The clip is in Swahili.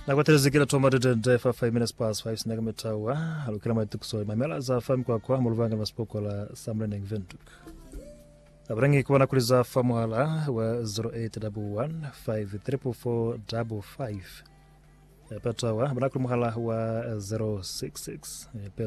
Na kwa telezikila tuamadide ndefa 5 minutes past 5 sinaga metawa halukila maitukso mamela za famu kwa muluvanga maspoko la samlene ngventuk. Abrangi kwa nakuliza famu hala wa 0811534455. Petawa abrangi muhala wa 066.